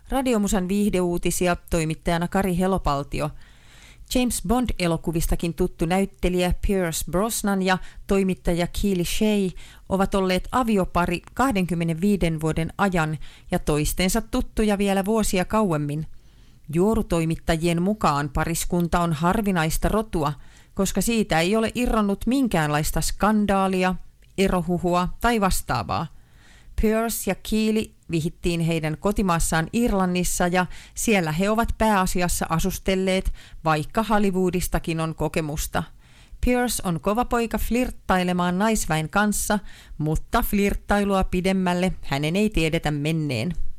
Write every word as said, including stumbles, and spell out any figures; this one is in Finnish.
Radiomusan viihdeuutisia toimittajana Kari Helopaltio. James Bond-elokuvistakin tuttu näyttelijä Pierce Brosnan ja toimittaja Keely Shea ovat olleet aviopari kaksikymmentäviisi vuoden ajan ja toistensa tuttuja vielä vuosia kauemmin. Juorutoimittajien mukaan pariskunta on harvinaista rotua, koska siitä ei ole irronnut minkäänlaista skandaalia, erohuhua tai vastaavaa. Pierce ja Keely vihittiin heidän kotimaassaan Irlannissa ja siellä he ovat pääasiassa asustelleet, vaikka Hollywoodistakin on kokemusta. Pierce on kova poika flirttailemaan naisväen kanssa, mutta flirttailua pidemmälle hänen ei tiedetä menneen.